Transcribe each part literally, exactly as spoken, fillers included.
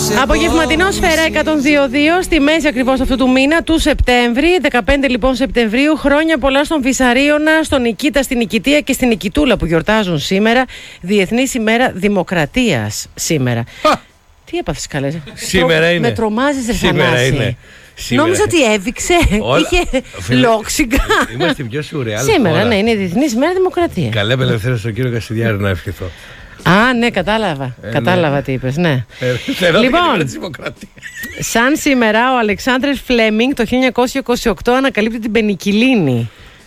Απογευματινό Σφαίρα εκατόν δύο κόμμα δύο στη μέση ακριβώς αυτού του μήνα του Σεπτέμβρη. δεκαπέντε λοιπόν Σεπτεμβρίου. Χρόνια πολλά στον Βυσαρίωνα, στον Νικήτα, στην Νικητία και στην Νικητούλα που γιορτάζουν σήμερα. Διεθνής ημέρα Δημοκρατίας σήμερα. Α! Τι έπαθες καλέ? Σήμερα είναι. Με τρομάζεις ρε Σήμερα Θανάση. είναι. Σήμερα. Νόμιζα ότι έβηξε. Όλα... Είχε λόξιγκα. Είμαστε πιο σουρεάλ. Σήμερα, χώρα. Ναι, είναι Διεθνής ημέρα Δημοκρατία. Καλέ απελευθέρωση στον κύριο Κασιδιάρη να ευχηθώ. Α, ναι, κατάλαβα. Ε, κατάλαβα ναι. Τι είπες, ναι. Ε, λοιπόν, σαν σήμερα ο Αλεξάνδρες Φλέμινγκ το χίλια εννιακόσια είκοσι οκτώ ανακαλύπτει την πενικυλίνη.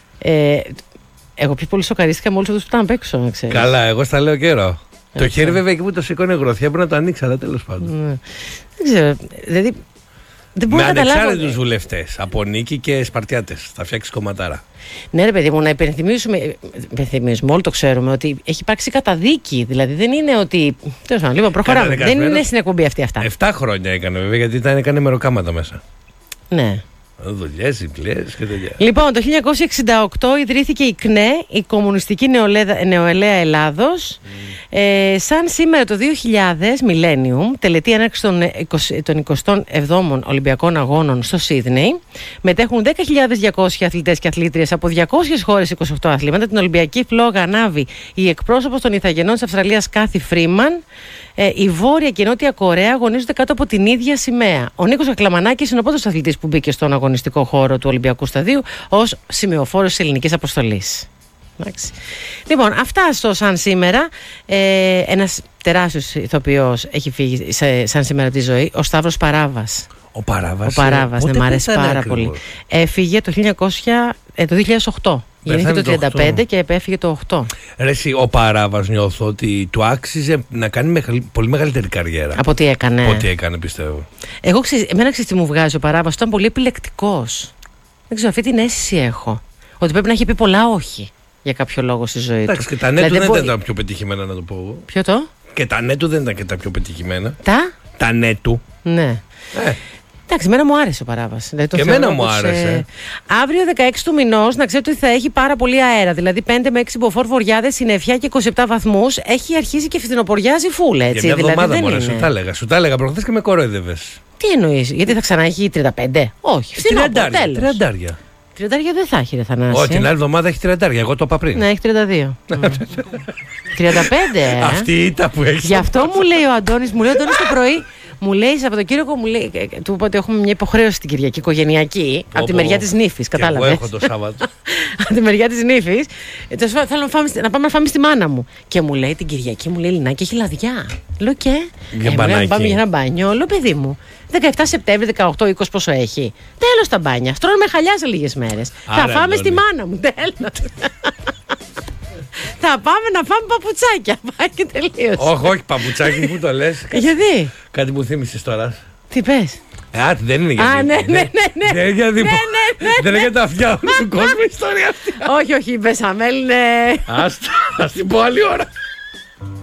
Ε, εγώ πιο πολύ σοκαρίστηκα με όλους αυτούς που ήταν απ' έξω, να ξέρεις. Καλά, εγώ στα λέω καιρό. Ε, το χέρι βέβαια εκεί που το σηκώνει γροθιά πρέπει να το ανοίξει, αλλά τέλος πάντων. Ναι. Δεν ξέρω, δηλαδή... Δεν με ανεξάρτητους βουλευτές, από Νίκη και Σπαρτιάτες. Θα φτιάξει κομματάρα. Ναι, ρε παιδί μου, να υπενθυμίσουμε, υπενθυμίσουμε, όλοι το ξέρουμε, ότι έχει υπάρξει καταδίκη. Δηλαδή δεν είναι ότι. Τέλος πάντων, λοιπόν, προχωράμε. Δεν είναι στην εκπομπή αυτή αυτά. Εφτά χρόνια έκανε βέβαια, γιατί ήταν, έκανε μεροκάματα μέσα. Ναι. Δουλειές, διπλές και τέτοια. Λοιπόν, το χίλια εννιακόσια εξήντα οκτώ ιδρύθηκε η ΚΝΕ, η Κομμουνιστική Νεολαία Ελλάδος. Mm. Ε, σαν σήμερα το δύο χιλιάδες, Millennium, τελετή έναρξη των, των εικοστών εβδόμων Ολυμπιακών Αγώνων στο Σίδνεϊ. Μετέχουν δέκα χιλιάδες διακόσιοι αθλητές και αθλήτριες από διακόσιες χώρες, είκοσι οκτώ αθλήματα. Την Ολυμπιακή φλόγα ανάβει η εκπρόσωπος των Ιθαγενών της Αυστραλίας Κάθι Φρίμαν. Ε, η Βόρεια και η Νότια Κορέα αγωνίζονται κάτω από την ίδια σημαία. Ο Νίκος Ακλαμανάκης είναι ο πρώτος αθλητής που μπήκε στον αγωνιστικό χώρο του Ολυμπιακού Σταδίου ως σημεοφόρος της ελληνικής αποστολής. Εντάξει. Λοιπόν, αυτά στο σαν σήμερα. Ε, ένας τεράστιος ηθοποιός έχει φύγει σε, σαν σήμερα τη ζωή, ο Σταύρος Παράβας. Ο Παράβας. Ο Παράβας, ναι, μ' αρέσει πάρα ακριβώς. πολύ. Έφυγε το, χίλια εννιακόσια, ε, το δύο χιλιάδες οκτώ. Γεννήθηκε το τριάντα πέντε και έφυγε το οκτώ. Ρε εσύ, ο Παράβας νιώθω ότι του άξιζε να κάνει μεγαλ, πολύ μεγαλύτερη καριέρα. Από τι έκανε. Από τι έκανε, πιστεύω. Εγώ ξέρω, εμένα ξέρεις τι μου βγάζει ο Παράβας, ήταν πολύ επιλεκτικός. Δεν ξέρω, αυτή την αίσθηση έχω. Ότι πρέπει να έχει πει πολλά όχι για κάποιο λόγο στη ζωή. Εντάξει, του. Και τα ναι του δεν ήταν τα πιο πετυχημένα, να το πω εγώ. Ποιο το? Και τα ναι του δεν ήταν και τα πιο πετυχημένα. Τα? Τα ναι του. Ναι. Ε. Εντάξει, εμένα μου άρεσε ο Παράβας. Δηλαδή, και εμένα μου άρεσε. Ε, αύριο δεκαέξι του μηνός, να ξέρετε ότι θα έχει πάρα πολύ αέρα. Δηλαδή πέντε με έξι μποφόρ βορειάδες, συννεφιά και είκοσι επτά βαθμούς. Έχει αρχίσει και φθινοποριάζει φουλ, έτσι. Για μια δηλαδή, εβδομάδα δεν μου είναι. Σου τα έλεγα. Σου τα έλεγα προχθές και με κορόιδευες. Τι εννοείς, γιατί θα ξανά έχει τριάντα πέντε? Όχι, φθινόπωρο, τέλος. Τριαντάρια. Τριαντάρια δεν θα έχει, ρε Θανάση. Όχι, την άλλη εβδομάδα έχει τριαντάρια. Εγώ το είπα πριν. Ναι, έχει τριάντα δύο. τριάντα πέντε, ε. Αυτή η ήττα που έχει. Γι' αυτό μου λέει ο Αντώνης, μου λέει ο Αντώνης το πρωί. Μου λέει Σαββατοκύριακο, μου λέει, του είπα ότι έχουμε μια υποχρέωση την Κυριακή, οικογενειακή, από τη μεριά της νύφης. Κατάλαβες. Εγώ έχω το Σάββατο. Από τη μεριά της νύφης. Θέλω να, φάμε, να πάμε να φάμε στη μάνα μου. Και μου λέει την Κυριακή, μου λέει Λινάκη, έχει λαδιά. Λέω και. Για ε, μπανάκι. Πάμε για ένα μπάνιο. Λέω παιδί μου. δεκαεπτά Σεπτέμβρη, δεκαοκτώ, είκοσι πόσο έχει. Τέλος τα μπάνια. Στρώνουμε χαλιά σε λίγες μέρες. Θα φάμε στη μάνα μου. Τέλος. Θα πάμε να φάμε παπουτσάκια. Πάει και τελείωσε. Όχι, όχι, παπουτσάκι, πού το λες. Γιατί? Κάτι μου θύμισες τώρα. Τι πες? Α, δεν είναι για Α, ναι, ναι, ναι. Δεν είναι για διπο... Δεν είναι για τα αυτιά του κόσμου η ιστορία αυτή. Όχι, όχι, η Μπεσαμέλ είναι... Άστα, ας την πω άλλη ώρα.